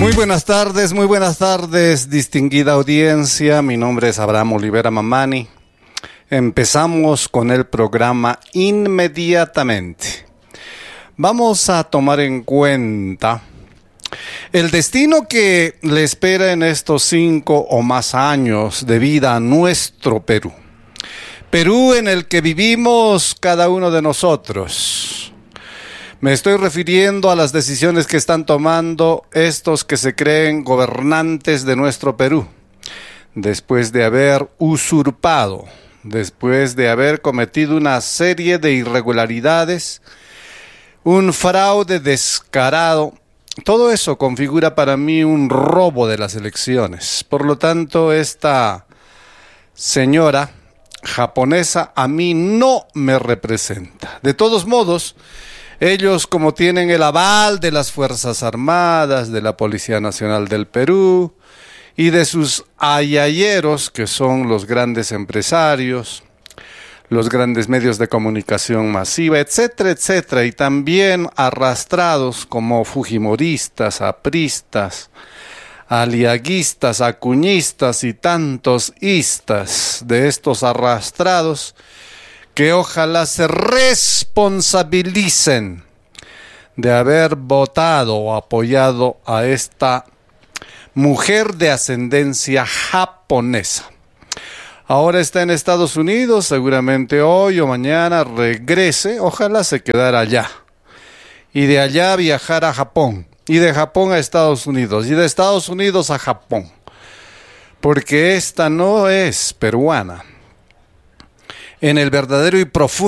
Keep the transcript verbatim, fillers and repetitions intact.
Muy buenas tardes, muy buenas tardes, distinguida audiencia. Mi nombre es Abraham Olivera Mamani. Empezamos con el programa inmediatamente. Vamos a tomar en cuenta el destino que le espera en estos cinco o más años de vida a nuestro Perú. Perú en el que vivimos cada uno de nosotros. Me estoy refiriendo a las decisiones que están tomando estos que se creen gobernantes de nuestro Perú, después de haber usurpado, después de haber cometido una serie de irregularidades, un fraude descarado. Todo eso configura para mí un robo de las elecciones. Por lo tanto, esta señora japonesa a mí no me representa. De todos modos, ellos, como tienen el aval de las Fuerzas Armadas, de la Policía Nacional del Perú y de sus ayayeros, que son los grandes empresarios, los grandes medios de comunicación masiva, etcétera, etcétera, y también arrastrados como fujimoristas, apristas, aliaguistas, acuñistas y tantos istas de estos arrastrados, que ojalá se responsabilicen de haber votado o apoyado a esta mujer de ascendencia japonesa. Ahora está en Estados Unidos, seguramente hoy o mañana regrese, ojalá se quedara allá. Y de allá viajar a Japón, y de Japón a Estados Unidos, y de Estados Unidos a Japón. Porque esta no es peruana. En el verdadero y profundo